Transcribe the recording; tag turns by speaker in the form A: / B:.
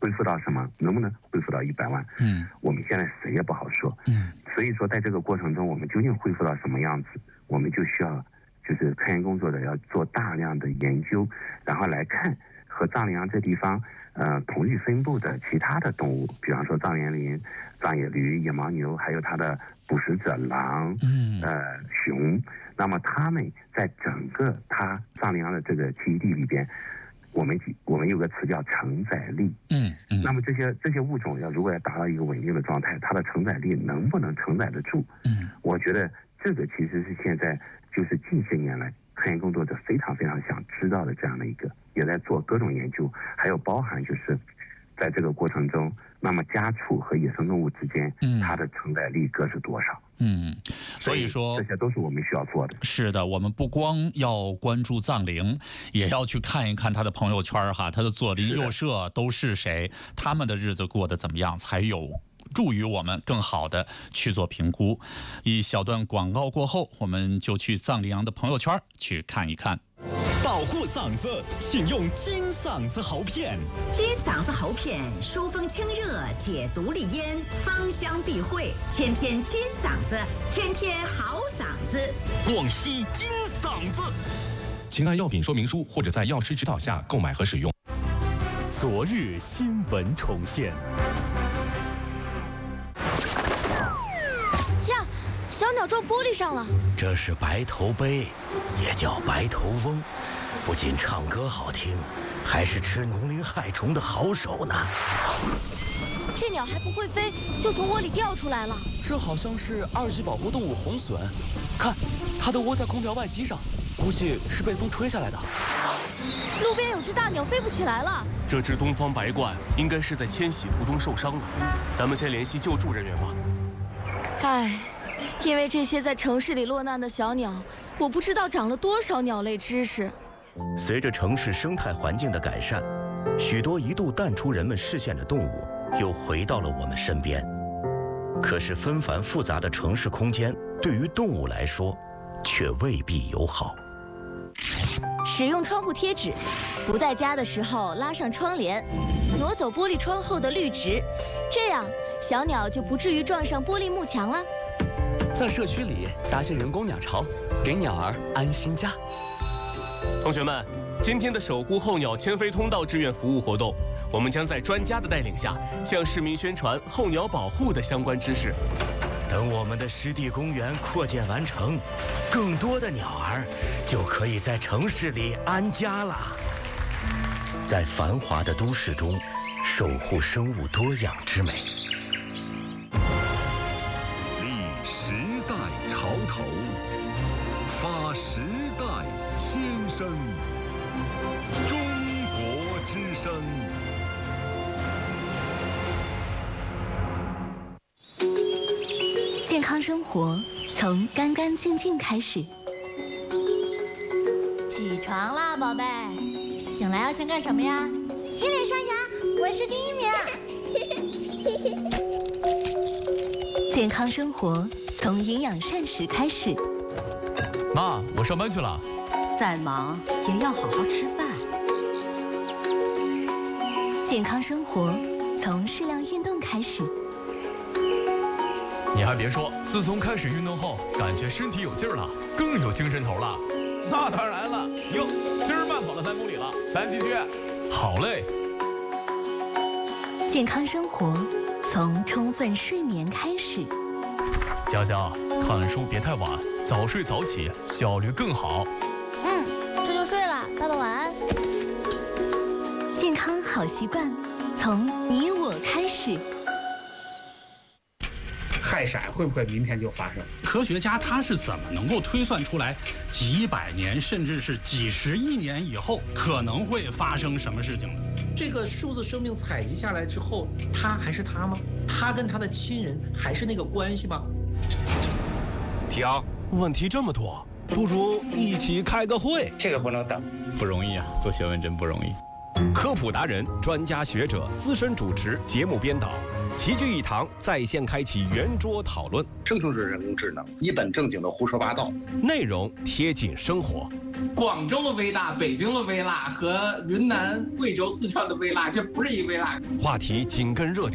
A: 恢复到什么，能不能恢复到100万？我们现在谁也不好说。所以说在这个过程中，我们究竟恢复到什么样子，我们就需要就是科研工作者要做大量的研究，然后来看和藏羚羊这地方同域分布的其他的动物，比方说藏原羚、藏野驴、野牦牛，还有它的捕食者狼、熊。那么它们在整个它藏羚羊的这个栖息地里边，我们有个词叫承载力。那么这些物种如果要达到一个稳定的状态，它的承载力能不能承载得住？我觉得这个其实是现在就是近些年来科研工作者非常非常想知道的这样的一个，也在做各种研究，还有包含就是在这个过程中，那么家畜和野生动物之间，它的承载力各是多少？
B: 所以说
A: 这些都是我们需要做的。
B: 是的，我们不光要关注藏羚，也要去看一看他的朋友圈哈，他的左邻右舍都是谁，他们的日子过得怎么样，才有助于我们更好的去做评估。一小段广告过后，我们就去藏羚羊的朋友圈去看一看。
C: 保护嗓子，请用金嗓子喉片。
D: 金嗓子喉片疏风清热，解毒利咽，芳香避秽，天天金嗓子，天天好嗓子。
C: 广西金嗓子，
E: 请按药品说明书或者在药师指导下购买和使用。
C: 昨日新闻重现。
F: 呀，小鸟撞玻璃上了。
G: 这是白头鹎，也叫白头翁，不仅唱歌好听，还是吃农林害虫的好手呢。
F: 这鸟还不会飞，就从窝里掉出来了。
H: 这好像是2级保护动物红隼，看，它的窝在空调外机上，估计是被风吹下来的。
F: 路边有只大鸟飞不起来了。
I: 这只东方白鹳应该是在迁徙途中受伤了，咱们先联系救助人员吧。
F: 唉，因为这些在城市里落难的小鸟，我不知道长了多少鸟类知识。
G: 随着城市生态环境的改善，许多一度淡出人们视线的动物又回到了我们身边。可是纷繁复杂的城市空间对于动物来说却未必友好。
F: 使用窗户贴纸，不在家的时候拉上窗帘，挪走玻璃窗后的绿植，这样小鸟就不至于撞上玻璃幕墙了。
H: 在社区里搭些人工鸟巢，给鸟儿安心家。
I: 同学们，今天的守护候鸟迁飞通道志愿服务活动，我们将在专家的带领下，向市民宣传候鸟保护的相关知识。
G: 等我们的湿地公园扩建完成，更多的鸟儿就可以在城市里安家了。在繁华的都市中，守护生物多样之美。
J: 立时代潮头，发时代先声，中国之声。
K: 健康生活从干干净净开始。
L: 起床啦，宝贝！醒来要先干什么呀？
M: 洗脸刷牙，我是第1名。
K: 健康生活从营养膳食开始。
H: 妈，我上班去了。
D: 再忙也要好好吃饭。
K: 健康生活从适量运动开始。
H: 你还别说，自从开始运动后，感觉身体有劲儿了，更有精神头了。
N: 那当然了，哟，今儿慢跑了3公里了，咱继续。
H: 好嘞。
K: 健康生活从充分睡眠开始。
H: 佳佳，看书别太晚，早睡早起，效率更好。
L: 这就睡了，爸爸晚安。
K: 健康好习惯从你我开始。
O: 氦闪会不会明天就发生？
P: 科学家他是怎么能够推算出来几百年甚至是几十亿年以后可能会发生什么事情的？
Q: 这个数字生命采集下来之后，他还是他吗？他跟他的亲人还是那个关系吗？
R: 提昂，问题这么多，不如一起开个会。
O: 这个不能等，
S: 不容易啊，做学问真不容易。
R: 科普达人、专家学者、资深主持、节目编导齐聚一堂，在线开启圆桌讨论。
S: 生成式人工智能一本正经的胡说八道，
R: 内容贴近生活。
O: 广州的微辣、北京的微辣和云南、贵州、四川的微辣，这不是一微辣。
R: 话题紧跟热点。